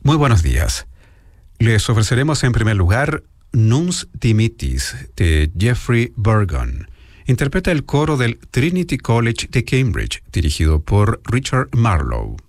Muy buenos días. Les ofreceremos en primer lugar Nunc Dimittis de Jeffrey Burgon. Interpreta el coro del Trinity College de Cambridge, dirigido por Richard Marlowe.